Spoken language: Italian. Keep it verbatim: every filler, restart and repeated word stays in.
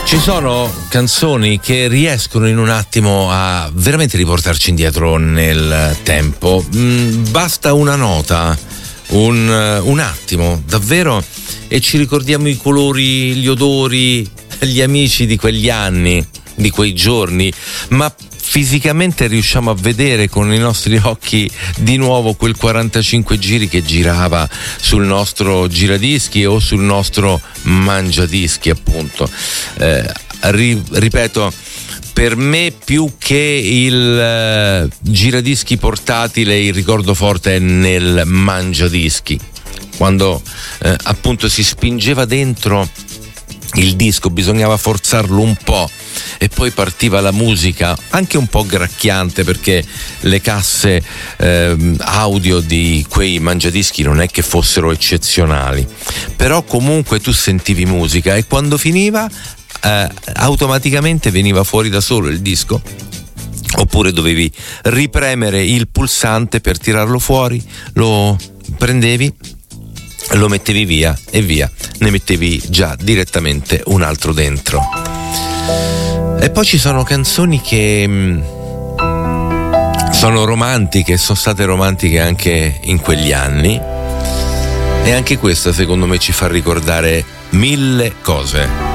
Ci sono canzoni che riescono in un attimo a veramente riportarci indietro nel tempo. Mm, basta una nota, un, un attimo, davvero, e ci ricordiamo i colori, gli odori, gli amici di quegli anni, di quei giorni, ma fisicamente riusciamo a vedere con i nostri occhi di nuovo quel quarantacinque giri che girava sul nostro giradischi o sul nostro mangiadischi, appunto. Eh, ri, ripeto, per me più che il eh, giradischi portatile, il ricordo forte è nel mangiadischi, quando eh, appunto si spingeva dentro il disco, bisognava forzarlo un po' e poi partiva la musica, anche un po' gracchiante, perché le casse eh, audio di quei mangiadischi non è che fossero eccezionali, però comunque tu sentivi musica e quando finiva eh, automaticamente veniva fuori da solo il disco, oppure dovevi ripremere il pulsante per tirarlo fuori, lo prendevi, lo mettevi via e via, ne mettevi già direttamente un altro dentro. E poi ci sono canzoni che mh, sono romantiche, sono state romantiche anche in quegli anni, e anche questa secondo me ci fa ricordare mille cose.